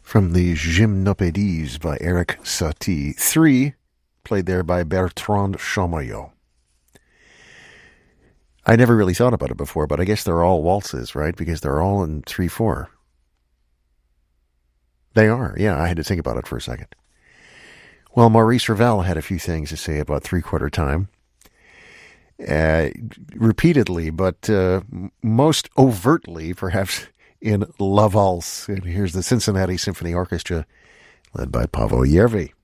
from the Gymnopédies by Eric Satie. 3, played there by Bertrand Chamayot. I never really thought about it before, but I guess they're all waltzes, right? Because they're all in 3/4. They are, yeah, I had to think about it for a second. Well, Maurice Ravel had a few things to say about 3/4 time. Repeatedly, but most overtly, perhaps, in La Valse. And here's the Cincinnati Symphony Orchestra, led by Paavo Järvi.